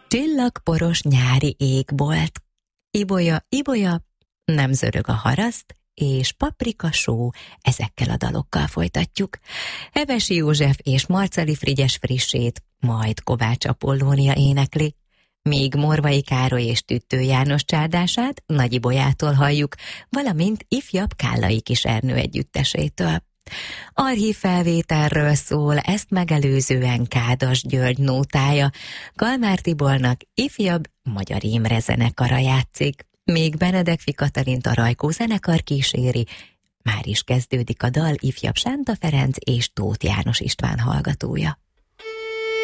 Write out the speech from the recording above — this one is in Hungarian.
Csillagporos nyári égbolt, ibolya, ibolya, nem zörög a haraszt, és paprika só, ezekkel a dalokkal folytatjuk. Hevesi József és Marcali Frigyes frissét, majd Kovács Apollónia énekli. Míg Morvai Károly és Tüttő János csárdását Nagy Ibolyától halljuk, valamint ifjabb Kállai Kis Ernő együttesétől. Archív felvételről szól, ezt megelőzően Kádas György nótája, Kalmár Tibornak ifjabb Magyar Imre zenekara játszik, még Benedekfi Katalint a Rajkó zenekar kíséri, már is kezdődik a dal ifjabb Sánta Ferenc és Tóth János István hallgatója.